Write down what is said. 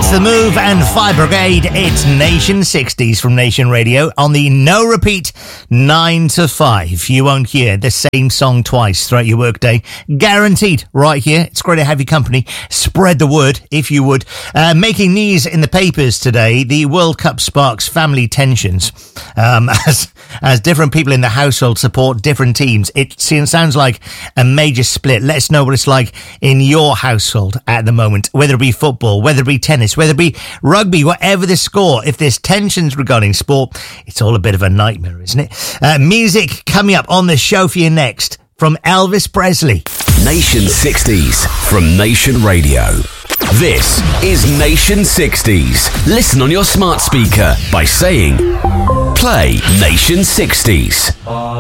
It's The Move and Fire Brigade. It's Nation 60s from Nation Radio on the no repeat 9 to 5. You won't hear the same song twice throughout your workday. Guaranteed right here. It's great to have your company. Spread the word if you would. Making news in the papers today, the World Cup sparks family tensions. As different people in the household support different teams, it sounds like a major split. Let us know what it's like in your household at the moment, whether it be football, whether it be tennis, whether it be rugby, whatever the score. If there's tensions regarding sport, it's all a bit of a nightmare, isn't it? Music coming up on the show for you next from Elvis Presley. Nation 60s from Nation Radio. This is Nation 60s. Listen on your smart speaker by saying, play Nation 60s.